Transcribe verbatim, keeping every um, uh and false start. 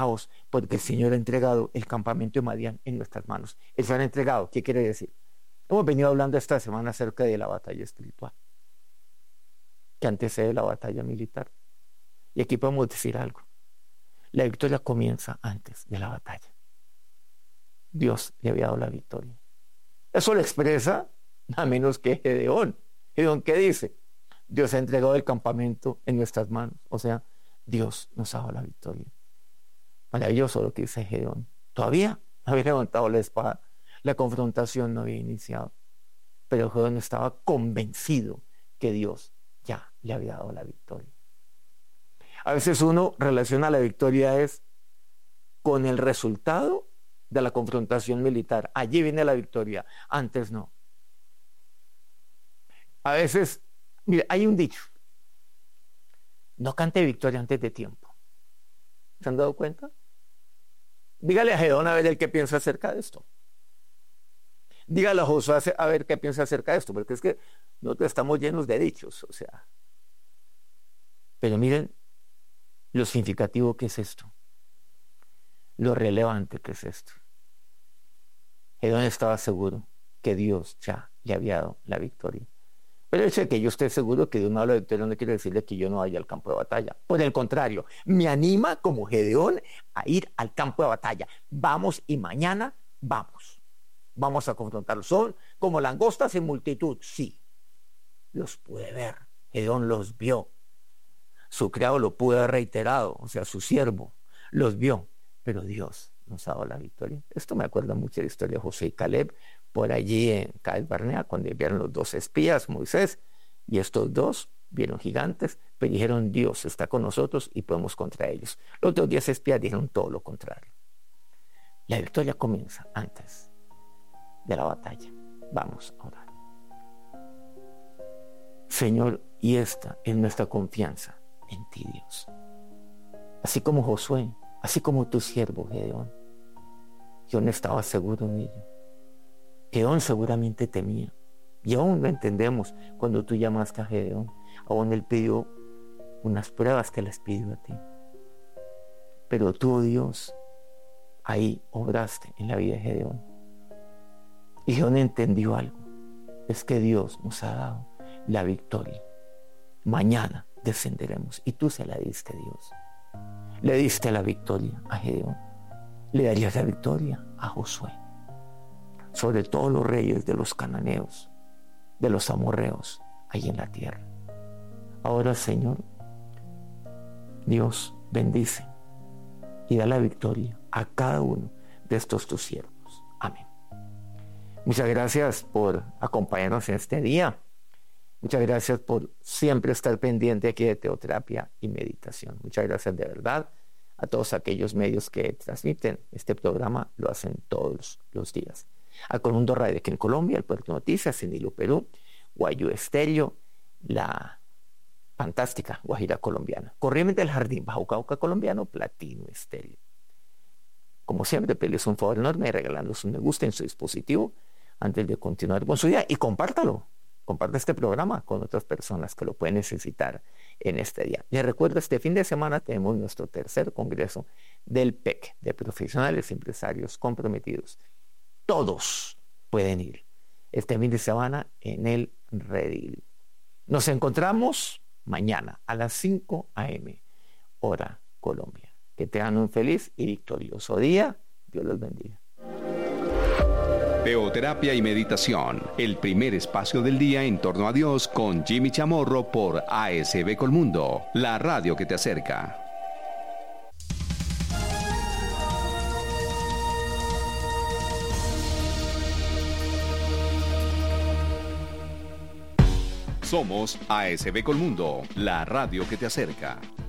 alegraos, porque el Señor ha entregado el campamento de Madián en nuestras manos. El Señor ha entregado, ¿qué quiere decir? Hemos venido hablando esta semana acerca de la batalla espiritual, que antecede la batalla militar. Y aquí podemos decir algo. La victoria comienza antes de la batalla. Dios le había dado la victoria. Eso lo expresa nada menos que Gedeón. Gedeón, ¿qué dice? Dios ha entregado el campamento en nuestras manos. O sea, Dios nos ha dado la victoria. Maravilloso lo que dice Gedeón. Todavía no había levantado la espada. La confrontación no había iniciado. Pero Gedeón estaba convencido que Dios ya le había dado la victoria. A veces uno relaciona la victoria es con el resultado de la confrontación militar. Allí viene la victoria, antes no. A veces, mire, hay un dicho: no cante victoria antes de tiempo. ¿Se han dado cuenta? Dígale a Gedeón a ver el qué piensa acerca de esto. Dígale a Josué a ver qué piensa acerca de esto, porque es que nosotros estamos llenos de dichos, o sea. Pero miren lo significativo que es esto, lo relevante que es esto. Gedeón estaba seguro que Dios ya le había dado la victoria. Pero el hecho de que yo esté seguro que Dios me ha dado la victoria no quiere decirle que yo no vaya al campo de batalla. Por el contrario, me anima como Gedeón a ir al campo de batalla. Vamos, y mañana vamos. Vamos a confrontarlos. Son como langostas en multitud. Sí, los pude ver. Gedeón los vio. Su criado lo pudo haber reiterado, o sea, su siervo los vio, pero Dios nos ha dado la victoria. Esto me acuerda mucho de la historia de Josué y Caleb, por allí en Cades Barnea, cuando vieron los dos espías, Moisés, y estos dos vieron gigantes, pero dijeron: Dios está con nosotros y podemos contra ellos. Los otros diez espías dijeron todo lo contrario. La victoria comienza antes de la batalla. Vamos a orar. Señor, y esta es nuestra confianza en ti, Dios. Así como Josué, así como tu siervo Gedeón. Yo no estaba seguro de ello. Gedeón seguramente temía. Y aún lo entendemos cuando tú llamaste a Gedeón. Aún él pidió unas pruebas que las pidió a ti. Pero tú, Dios, ahí obraste en la vida de Gedeón. Y Gedeón entendió algo. Es que Dios nos ha dado la victoria. Mañana descenderemos, y tú se la diste, Dios. Le diste la victoria a Gedeón. Le darías la victoria a Josué sobre todos los reyes de los cananeos, de los amorreos, ahí en la tierra. Ahora, Señor, Dios, bendice y da la victoria a cada uno de estos tus siervos. Amén. Muchas gracias por acompañarnos en este día. Muchas gracias por siempre estar pendiente aquí de Teoterapia y Meditación. Muchas gracias de verdad a todos aquellos medios que transmiten este programa, lo hacen todos los días. A Colundo Radio aquí en Colombia, el Puerto Noticias, en Hilo, Perú, Guayú Estéreo, la fantástica Guajira Colombiana, Corrientes del Jardín, Bajo Cauca Colombiano, Platino Estéreo. Como siempre, pedirles un favor enorme regalándoles un me gusta en su dispositivo antes de continuar con su día, y compártalo. Comparte este programa con otras personas que lo pueden necesitar en este día. Les recuerdo, este fin de semana tenemos nuestro tercer congreso del P E C, de Profesionales Empresarios Comprometidos. Todos pueden ir este fin de semana en el Redil. Nos encontramos mañana a las cinco a eme, hora Colombia. Que tengan un feliz y victorioso día. Dios los bendiga. Teoterapia y Meditación, el primer espacio del día en torno a Dios con Jimmy Chamorro por A S B Colmundo, la radio que te acerca. Somos A S B Colmundo, la radio que te acerca.